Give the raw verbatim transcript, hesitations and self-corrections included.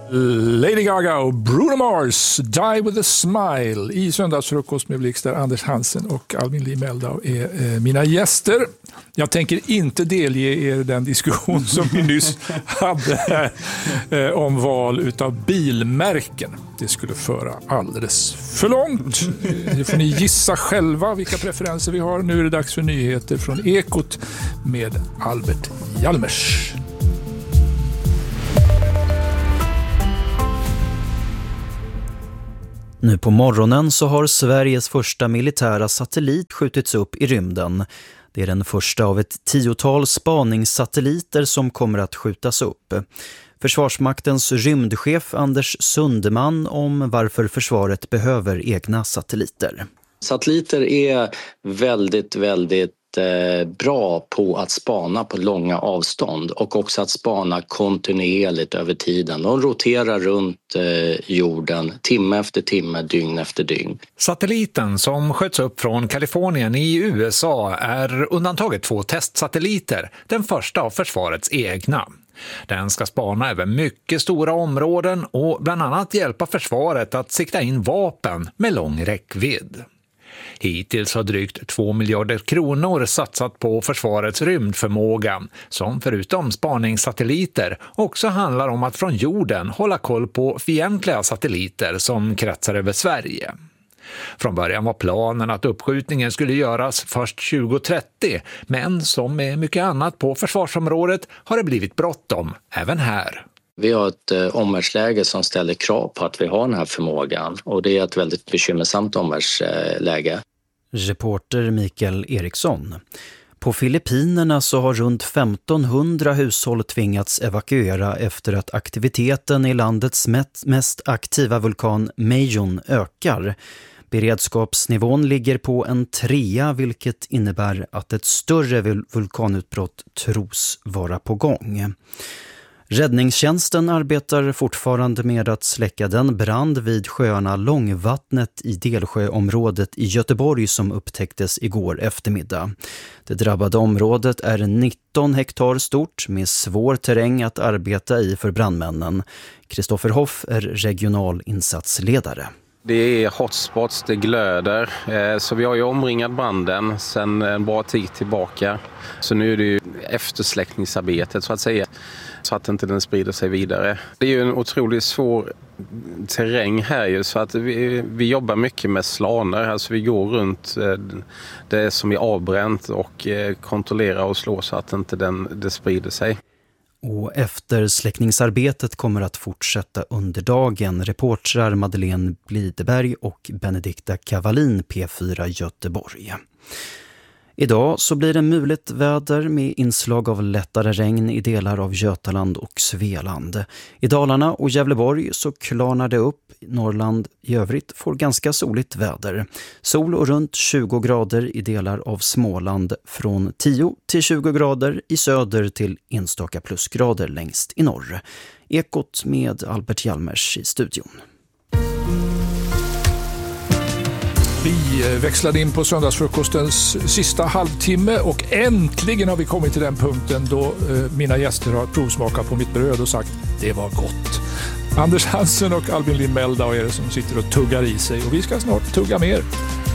Lady Gaga och Bruno Mars, Die with a Smile i Söndagsfrukost med Blix, där Anders Hansen och Albin Lee Meldau är eh, mina gäster. Jag tänker inte delge er den diskussion som vi nyss hade här, eh, om val utav bilmärken. Det skulle föra alldeles för långt. Det får ni gissa själva vilka preferenser vi har. Nu är det dags för nyheter från Ekot med Albert Hjalmers. Nu på morgonen så har Sveriges första militära satellit skjutits upp i rymden. Det är den första av ett tiotal spaningssatelliter som kommer att skjutas upp. Försvarsmaktens rymdchef Anders Sundman om varför försvaret behöver egna satelliter. Satelliter är väldigt, väldigt bra på att spana på långa avstånd och också att spana kontinuerligt över tiden. De roterar runt jorden timme efter timme, dygn efter dygn. Satelliten som sköts upp från Kalifornien i U S A är undantaget två testsatelliter, den första av försvarets egna. Den ska spana över mycket stora områden och bland annat hjälpa försvaret att sikta in vapen med lång räckvidd. Hittills har drygt två miljarder kronor satsat på försvarets rymdförmåga, som förutom spaningssatelliter också handlar om att från jorden hålla koll på fientliga satelliter som kretsar över Sverige. Från början var planen att uppskjutningen skulle göras först tjugo trettio, men som med mycket annat på försvarsområdet har det blivit bråttom även här. Vi har ett eh, omvärldsläge som ställer krav på att vi har den här förmågan, och det är ett väldigt bekymmersamt omvärldsläge. Reporter Mikael Eriksson. På Filippinerna så har runt femtonhundra hushåll tvingats evakuera efter att aktiviteten i landets mest aktiva vulkan Mayon ökar. Beredskapsnivån ligger på en trea, vilket innebär att ett större vulkanutbrott tros vara på gång. Räddningstjänsten arbetar fortfarande med att släcka den brand vid sjöarna Långvattnet i Delsjöområdet i Göteborg som upptäcktes igår eftermiddag. Det drabbade området är nitton hektar stort med svår terräng att arbeta i för brandmännen. Kristoffer Hoff är regional insatsledare. Det är hotspots, det glöder, så vi har ju omringat branden sedan en bra tid tillbaka. Så nu är det ju eftersläckningsarbetet så att säga, så att inte den sprider sig vidare. Det är ju en otroligt svår terräng här ju, så att vi, vi jobbar mycket med slaner. Alltså vi går runt det som är avbränt och kontrollerar och slår så att inte den, det sprider sig. Och eftersläckningsarbetet kommer att fortsätta under dagen. Reportrar Madeleine Blideberg och Benedikta Cavallin, P fyra Göteborg. Idag så blir det muligt väder med inslag av lättare regn i delar av Götaland och Svealand. I Dalarna och Gävleborg så klarnar det upp. Norrland i övrigt får ganska soligt väder. Sol och runt tjugo grader i delar av Småland, från tio till tjugo grader i söder till enstaka plusgrader längst i norr. Ekot med Albert Hjalmers i studion. Vi växlade in på söndagsfrukostens sista halvtimme och äntligen har vi kommit till den punkten då eh, mina gäster har provsmakat på mitt bröd och sagt det var gott. Anders Hansen och Albin Lee Meldau är det som sitter och tuggar i sig, och vi ska snart tugga mer.